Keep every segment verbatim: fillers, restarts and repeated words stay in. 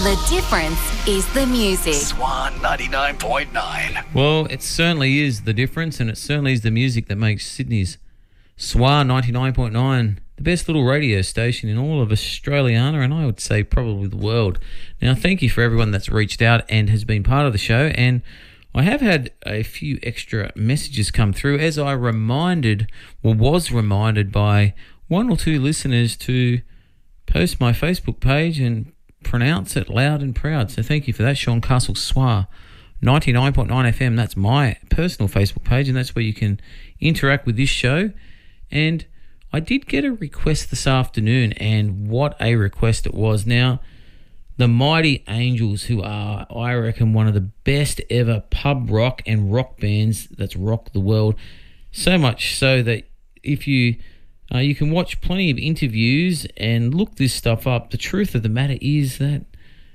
The difference is the music. Swan ninety-nine point nine. Well, it certainly is the difference, and it certainly is the music that makes Sydney's Swan ninety-nine point nine the best little radio station in all of Australiana, and I would say probably the world. Now, thank you for everyone that's reached out and has been part of the show, and I have had a few extra messages come through as I reminded, or was reminded by one or two listeners to post my Facebook page and pronounce it loud and proud. So thank you for that, Sean Castle. Swa ninety-nine point nine F M. That's my personal Facebook page, and that's where you can interact with this show. And I did get a request this afternoon, and what a request it was. Now, the Mighty Angels, who are, I reckon, one of the best ever pub rock and rock bands that's rocked the world. So much so that if you uh, you can watch plenty of interviews and look this stuff up, the truth of the matter is that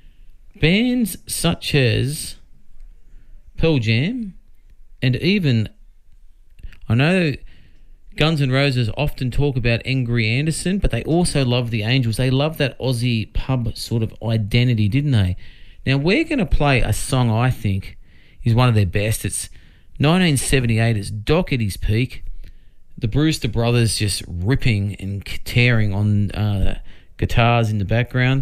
bands such as Pearl Jam and even, I know Guns N' Roses often talk about Angry Anderson, but they also love the Angels. They love that Aussie pub sort of identity, didn't they? Now, we're going to play a song I think is one of their best. It's nineteen seventy-eight. It's Doc at his peak. The Brewster Brothers just ripping and tearing on uh, guitars in the background.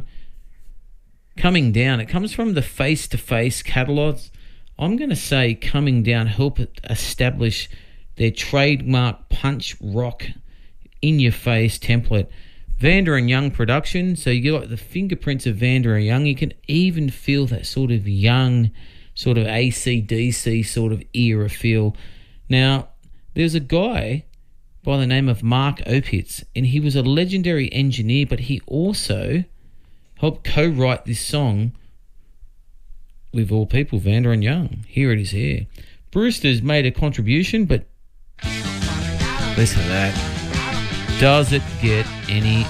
Coming Down. It comes from the Face to Face catalogs. I'm going to say Coming Down helped establish their trademark punch rock in-your-face template. Vander and Young production, so you got the fingerprints of Vander and Young. You can even feel that sort of young, sort of A C D C sort of era feel. Now, there's a guy by the name of Mark Opitz, and he was a legendary engineer, but he also helped co-write this song with all people, Vander and Young. Here it is here. Brewster's made a contribution, but listen to that. Does it get any